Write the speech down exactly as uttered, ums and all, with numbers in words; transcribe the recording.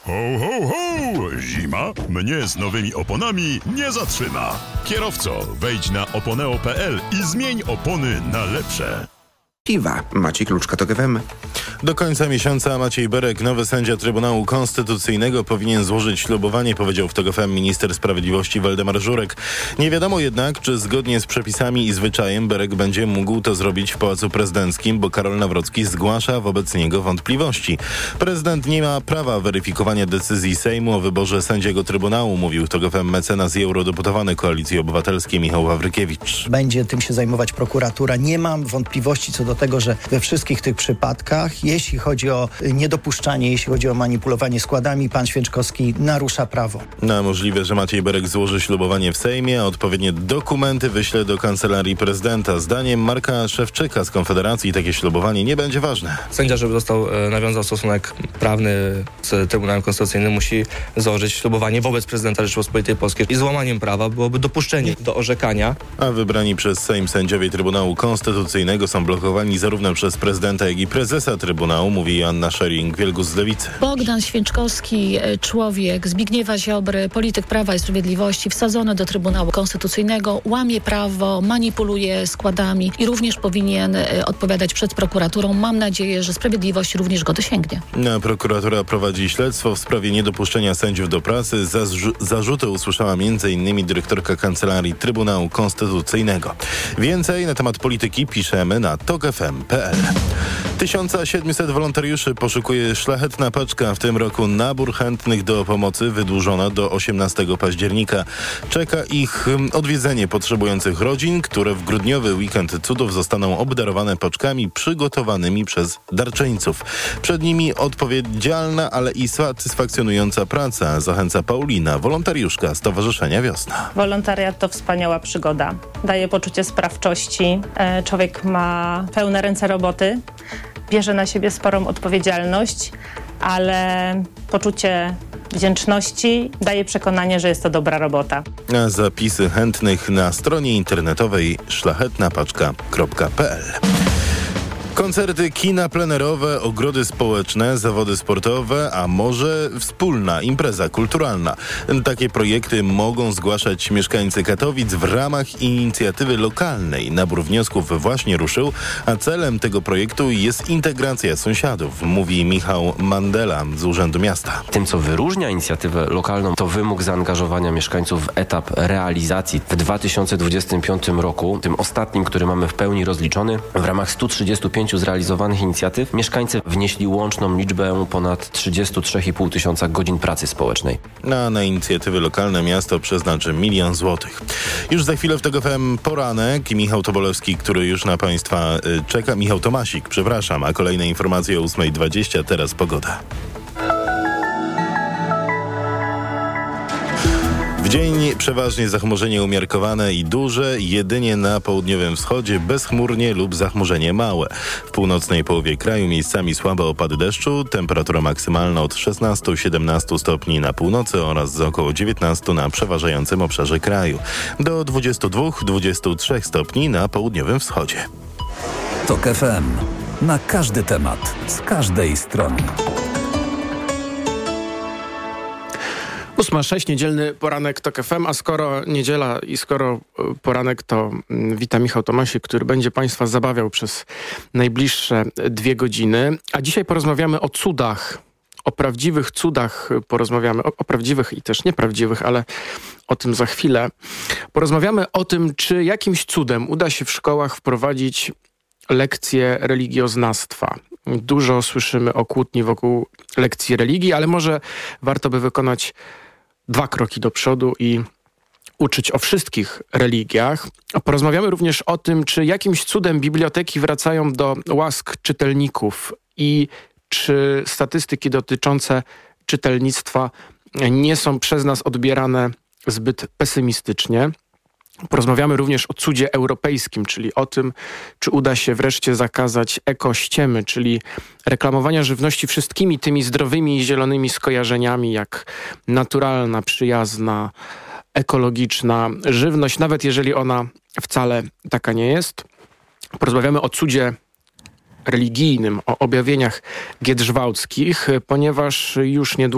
Ho, ho, ho! Zima mnie z nowymi oponami nie zatrzyma. Kierowco, wejdź na oponeo kropka pe el i zmień opony na lepsze. Kiwa. Maciej Kluczka, TOK F M. Do końca miesiąca Maciej Berek, nowy sędzia Trybunału Konstytucyjnego, powinien złożyć ślubowanie, powiedział w TOK F M minister sprawiedliwości Waldemar Żurek. Nie wiadomo jednak, czy zgodnie z przepisami i zwyczajem Berek będzie mógł to zrobić w Pałacu Prezydenckim, bo Karol Nawrocki zgłasza wobec niego wątpliwości. Prezydent nie ma prawa weryfikowania decyzji Sejmu o wyborze sędziego Trybunału, mówił w TOK F M mecenas i eurodeputowany Koalicji Obywatelskiej Michał Wawrykiewicz. Będzie tym się zajmować prokuratura. Nie mam wątpliwości co do tego, że we wszystkich tych przypadkach, jeśli chodzi o niedopuszczanie, jeśli chodzi o manipulowanie składami, pan Święczkowski narusza prawo. Na możliwe, że Maciej Berek złoży ślubowanie w Sejmie, a odpowiednie dokumenty wyśle do Kancelarii Prezydenta. Zdaniem Marka Szewczyka z Konfederacji takie ślubowanie nie będzie ważne. Sędzia, żeby został, e, nawiązał stosunek prawny z Trybunałem Konstytucyjnym, musi złożyć ślubowanie wobec prezydenta Rzeczypospolitej Polskiej. I złamaniem prawa byłoby dopuszczenie do orzekania. A wybrani przez Sejm sędziowie Trybunału Konstytucyjnego są blokowani zarówno przez prezydenta, jak i prezesa Trybunału, mówi Joanna Schering-Wielgus z Lewicy. Bogdan Święczkowski, człowiek Zbigniewa Ziobry, polityk Prawa i Sprawiedliwości, wsadzony do Trybunału Konstytucyjnego, łamie prawo, manipuluje składami i również powinien odpowiadać przed prokuraturą. Mam nadzieję, że sprawiedliwość również go dosięgnie. Prokuratura prowadzi śledztwo w sprawie niedopuszczenia sędziów do pracy. Zarzu- zarzuty usłyszała między innymi dyrektorka Kancelarii Trybunału Konstytucyjnego. Więcej na temat polityki piszemy na tok f m kropka pe el. tysiąc siedemset wolontariuszy poszukuje Szlachetna Paczka. W tym roku nabór chętnych do pomocy wydłużona do osiemnastego października. Czeka ich odwiedzenie potrzebujących rodzin, które w grudniowy weekend cudów zostaną obdarowane paczkami przygotowanymi przez darczyńców. Przed nimi odpowiedzialna, ale i satysfakcjonująca praca, zachęca Paulina, wolontariuszka Stowarzyszenia Wiosna. Wolontariat to wspaniała przygoda. Daje poczucie sprawczości. Człowiek ma pełne ręce roboty. Bierze na siebie sporą odpowiedzialność, ale poczucie wdzięczności daje przekonanie, że jest to dobra robota. A zapisy chętnych na stronie internetowej szlachetna paczka kropka pe el. Koncerty, kina plenerowe, ogrody społeczne, zawody sportowe, a może wspólna impreza kulturalna. Takie projekty mogą zgłaszać mieszkańcy Katowic w ramach inicjatywy lokalnej. Nabór wniosków właśnie ruszył, a celem tego projektu jest integracja sąsiadów, mówi Michał Mandela z Urzędu Miasta. Tym, co wyróżnia inicjatywę lokalną, to wymóg zaangażowania mieszkańców w etap realizacji. W dwa tysiące dwudziestym piątym roku, tym ostatnim, który mamy w pełni rozliczony, w ramach stu trzydziestu pięciu zrealizowanych inicjatyw mieszkańcy wnieśli łączną liczbę ponad trzydzieści trzy i pół tysiąca godzin pracy społecznej. A na inicjatywy lokalne miasto przeznaczy milion złotych. Już za chwilę w TOK F M poranek i Michał Tobolewski, który już na Państwa y, czeka. Michał Tomasik, przepraszam, a kolejne informacje o ósma dwadzieścia. Teraz pogoda. W dzień przeważnie zachmurzenie umiarkowane i duże, jedynie na południowym wschodzie bezchmurnie lub zachmurzenie małe. W północnej połowie kraju miejscami słabe opady deszczu, temperatura maksymalna od szesnastu do siedemnastu stopni na północy oraz z około dziewiętnastu na przeważającym obszarze kraju. Do dwudziestu dwóch do dwudziestu trzech stopni na południowym wschodzie. TOK F M. Na każdy temat, z każdej strony. ósma sześć, niedzielny poranek TOK F M, a skoro niedziela i skoro poranek, to witam Michał Tomasik, który będzie Państwa zabawiał przez najbliższe dwie godziny. A dzisiaj porozmawiamy o cudach, o prawdziwych cudach porozmawiamy, o, o prawdziwych i też nieprawdziwych, ale o tym za chwilę. Porozmawiamy o tym, czy jakimś cudem uda się w szkołach wprowadzić lekcje religioznawstwa. Dużo słyszymy o kłótni wokół lekcji religii, ale może warto by wykonać dwa kroki do przodu i uczyć o wszystkich religiach. Porozmawiamy również o tym, czy jakimś cudem biblioteki wracają do łask czytelników i czy statystyki dotyczące czytelnictwa nie są przez nas odbierane zbyt pesymistycznie. Porozmawiamy również o cudzie europejskim, czyli o tym, czy uda się wreszcie zakazać ekościemy, czyli reklamowania żywności wszystkimi tymi zdrowymi i zielonymi skojarzeniami, jak naturalna, przyjazna, ekologiczna żywność, nawet jeżeli ona wcale taka nie jest. Porozmawiamy o cudzie religijnym, o objawieniach giedrzwałckich, ponieważ już niedługo